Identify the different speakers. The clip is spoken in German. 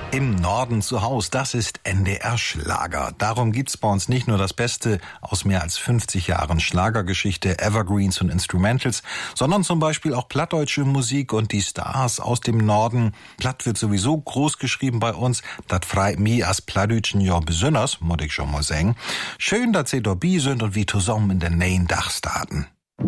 Speaker 1: Im Norden zu Haus, das ist NDR Schlager. Darum gibt's bei uns nicht nur das Beste aus mehr als 50 Jahren Schlagergeschichte, Evergreens und Instrumentals, sondern zum Beispiel auch plattdeutsche Musik und die Stars aus dem Norden. Platt wird sowieso groß geschrieben bei uns. Das freit mich als Plattdeutschen ja besonders, muss ich schon mal sagen. Schön, dass Sie dabei sind und wie zusammen in den neuen Dach starten.